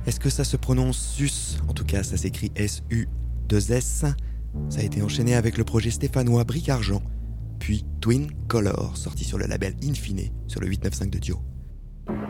Est-ce que ça se prononce Sus? En tout cas, ça s'écrit S-U-2-S. Ça a été enchaîné avec le projet stéphanois Bric Argent, puis Twin Color, sorti sur le label Infine sur le 895 de Dio.